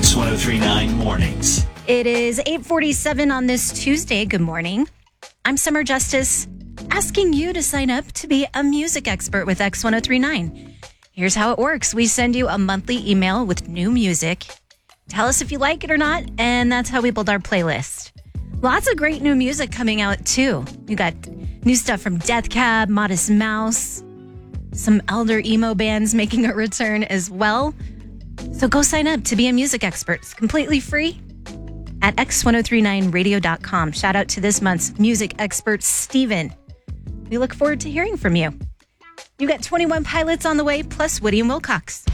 X1039 Mornings. It is 8:47 on this Tuesday. Good morning. I'm Summer Justice, asking you to sign up to be a music expert with X1039. Here's how it works. We send you a monthly email with new music. Tell us if you like it or not, and that's how we build our playlist. Lots of great new music coming out, too. You got new stuff from Death Cab, Modest Mouse, some elder emo bands making a return as well. So go sign up to be a music expert. It's completely free at x1039radio.com. Shout out to this month's music expert, Steven. We look forward to hearing from you. You got 21 Pilots on the way, plus Woody and Wilcox.